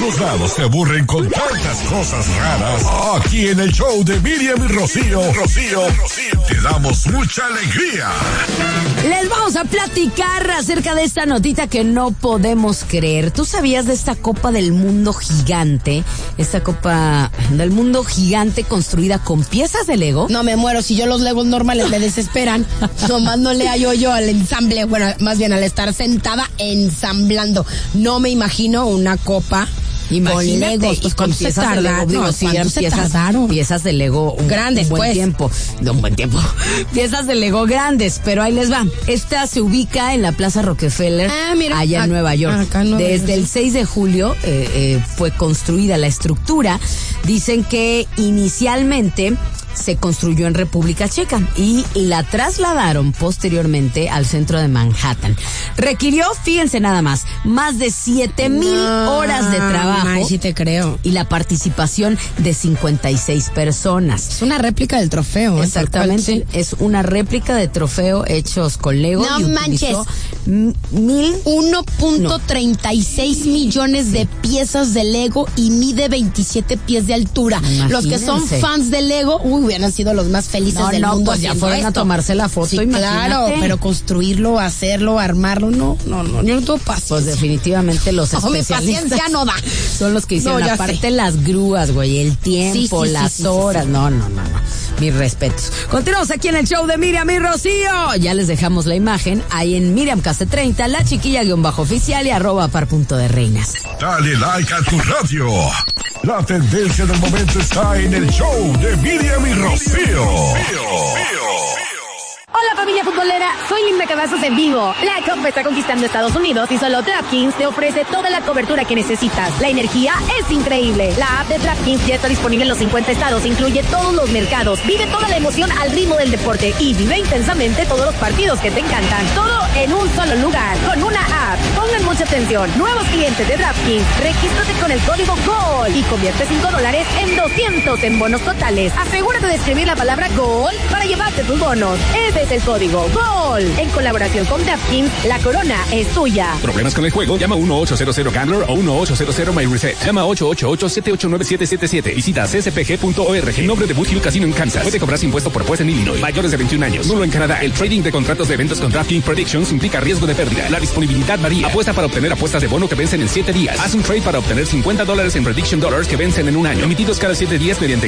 todos lados se aburren con tantas cosas raras. Aquí en el show de Miriam y Rocío, te damos mucha alegría. Les vamos a platicar acerca de esta notita que no podemos creer. ¿Tú sabías de esta Copa del Mundo gigante? Esta Copa del Mundo gigante construida con piezas de Lego. No, me muero. Si yo los Legos normales me desesperan, nomás no le hallo yo al ensamble. Bueno, más bien al estar sentada ensamblando. No me imagino una copa. Imagínate, con Legos, pues con piezas de Lego, digo, sí, eran piezas de Lego grandes, un buen tiempo. Piezas de Lego grandes, pero ahí les va. Esta se ubica en la Plaza Rockefeller, allá en Nueva York. Desde el 6 de julio fue construida la estructura. Dicen que inicialmente se construyó en República Checa y la trasladaron posteriormente al centro de Manhattan. Requirió, fíjense nada más de 7,000 horas de trabajo. Ay, sí te creo. Y la participación de 56 personas. Es una réplica del trofeo. Exactamente, es una réplica de trofeo hechos con Lego. No y manches. 1.36 millones de piezas de Lego y mide 27 pies de altura. Imagínense. Los que son fans de Lego, hubieran sido los más felices del mundo. Pues ya fueron a tomarse la foto, sí, imagínate. Claro, pero construirlo, hacerlo, armarlo, no, yo no tengo paciencia. Pues definitivamente los especialistas. Mi paciencia no da. Son los que hicieron, aparte las grúas, güey, el tiempo, las horas. Sí. No. Mis respetos. Continuamos aquí en el show de Miriam y Rocío. Ya les dejamos la imagen ahí en Miriam Case 30, la chiquilla_oficial y @par.de_reinas. Dale like a tu radio. La tendencia del momento está en el show de Miriam y Rocío. Hola familia futbolera, soy Linda Cavazos en vivo. La Copa está conquistando Estados Unidos y solo DraftKings te ofrece toda la cobertura que necesitas. La energía es increíble. La app de DraftKings ya está disponible en los 50 estados, incluye todos los mercados. Vive toda la emoción al ritmo del deporte y vive intensamente todos los partidos que te encantan. Todo en un solo lugar, con una app. Pongan mucha atención. Nuevos clientes de DraftKings, regístrate con el código GOL y convierte $5 en 200 en bonos totales. Asegúrate de escribir la palabra GOL para llevarte tus bonos. Ese es el código GOL. En colaboración con DraftKings, la corona es tuya. ¿Problemas con el juego? Llama 1-800-GAMBLER o 1-800-MyReset. Llama 888-789-777. Visita cspg.org. Nombre de Boot Hill Casino en Kansas. Puede cobrarse impuesto por apuesta en Illinois. Mayores de 21 años. Nulo en Canadá. El trading de contratos de eventos con DraftKings Predictions implica riesgo de pérdida. La disponibilidad varía. Apuesta para obtener apuestas de bono que vencen en 7 días. Haz un trade para obtener $50 en Prediction Dollars que vencen en un año. Emitidos cada 7 días mediante